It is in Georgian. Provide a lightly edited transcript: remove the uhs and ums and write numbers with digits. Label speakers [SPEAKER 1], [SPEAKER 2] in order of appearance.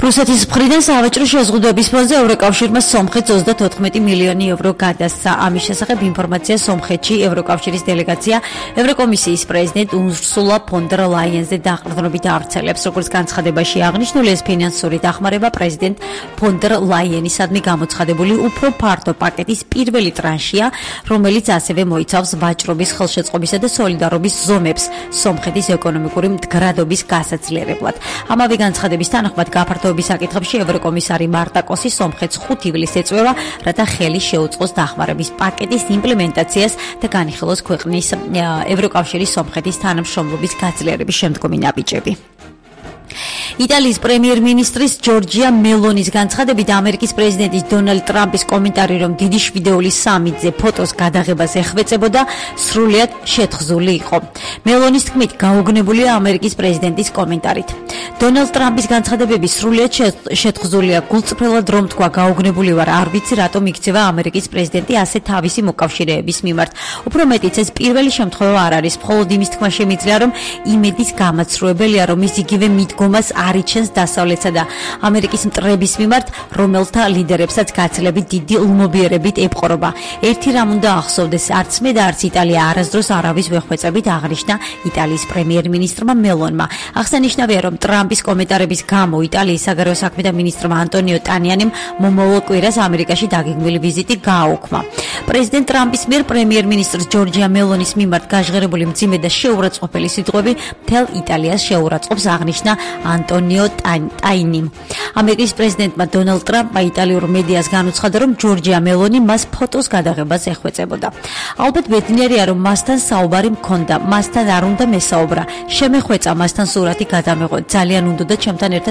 [SPEAKER 1] რუსეთის მხრიდან სავაჭრო შეზღუდვების ფონზე ევროკავშირმა სომხეთს 34 მილიონი ევრო გადასცა. ამის შესახებ ინფორმაცია სომხეთში ევროკავშირის დელეგაცია ევროკომისიის პრეზიდენტ ურსულა ფონ დერ ლაიენზე დაყრდნობით ავრცელებს. როგორც განცხადებაში აღნიშნული, ეს ფინანსური დახმარება პრეზიდენტ ფონ დერ ლაიენისადმი გამოცხადებული უფრო ფართო პაკეტის პირველი ტრანშია, რომელიც ასევე მოიცავს ვაჭრობის, ხელშეწყობისა და სოლიდარობის ზომებს სომხეთის ეკონომიკური მდგრადობის გასაძლიერებლად. ამავე განცხადების თანახმად გაფართოების საკითხებში ევროკომისარი მარტა კოსი სომხეთს 5 ივლისს ეწვევა, რათა ხელი შეუწყოს დახმარების პაკეტის იმპლემენტაციას და განიხილოს ქვეყნის ევროკავშირის სომხეთის თანამშრომლობის გაძლიერების შემდგომი ნაბიჯები. იტალიის პრემიერ-მინისტრის ჯორჯია მელონის განცხადებით ამერიკის პრეზიდენტის დონალდ ტრამპის კომენტარი, რომ დიდი შვიდეულის სამიტზე ფოტოს გადაღებას ეხვეწებოდა, სრულიად შეთხზული იყო. მელონის თქმით, გაუგნებულია ამერიკის პრეზიდენტის კომენტარით. დონალდ ტრამპის განცხადებები სრულიად შეთხზულია. გულწრფელად რომ თქვა, გაუგნებული ვარ, არ ვიცი რატომ იქცევა ამერიკის პრეზიდენტი ასე თავისი მოკავშირეების მიმართ. უფრო მეტიც, ეს პირველი შემთხვევა არ არის. მხოლოდ იმის თქმა შემიძლია, რომ იმედის გამაცრუებელია, რომ ის იგივე მიდგომას არიჩენს დასავლეთსა და ამერიკის მტრების მიმართ, რომელთა ლიდერებსაც გაცილებით დიდი ლმობიერებით ეპყრობა. ერთი რამ უნდა ახსოვდეს, არც მე და არც იტალია არასდროს არავის ვეხვეწებით, აღნიშნა იტალიის პრემიერ-მინისტრმა მელონმა. აღსანიშნავია, რომ ტრამპის კომენტარების გამო იტალიის საგარეო საქმეთა მინისტრმა ანტონიო ტანიანიმ მომავალ კვირას ამერიკაში დაგეგმილი ვიზიტი გააუქმა. პრეზიდენტ ტრამპის მიერ პრემიერ-მინისტრ ჯორჯია მელონის მიმართ გაჟღერებული მძიმე და შეურაცხყოფელი სიტყვები მთელ იტალიას შეურაცხყოფს, აღნიშნა ანტონიო ტაინიმ. ამერიკის პრეზიდენტმა დონალდ ტრამპმა იტალიურ მედიას განუცხადა, რომ ჯორჯია მელონი მას ფოტოს გადაღებას ეხვეწებოდა. ალბათ ბედნიერია, რომ მასთან საუბარი მქონდა, მასთან არ უნდა მესაუბრა. შემეხვეწა მასთან სურათი გადამეღო. ძალიან უნდოდა ჩემთან ერთად